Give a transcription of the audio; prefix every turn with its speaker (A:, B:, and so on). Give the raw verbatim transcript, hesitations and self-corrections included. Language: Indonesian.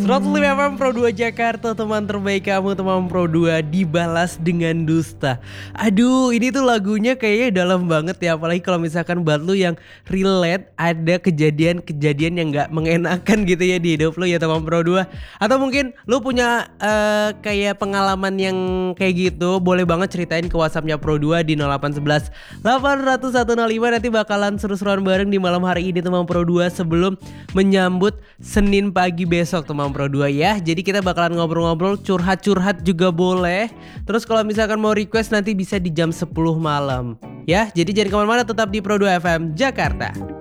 A: seratus lima F M Pro dua Jakarta, teman terbaik kamu, teman Pro dua dibalas dengan dusta. Aduh, ini tuh lagunya kayaknya dalam banget ya, apalagi kalau misalkan buat lu yang relate ada kejadian-kejadian yang gak mengenakan gitu ya di hidup lu ya teman Pro dua. Atau mungkin lu punya uh, kayak pengalaman yang kayak gitu, boleh banget ceritain ke WhatsAppnya Pro dua di nol delapan satu satu delapan nol nol satu nol lima. Nanti bakalan seru-seruan bareng di malam hari ini teman Pro dua sebelum menyambut Senin pagi besok teman Pro dua ya. Jadi kita bakalan ngobrol-ngobrol, curhat-curhat juga boleh. Terus kalau misalkan mau request nanti bisa di jam sepuluh malam ya. Jadi jangan kemana-mana, tetap di Pro dua F M Jakarta.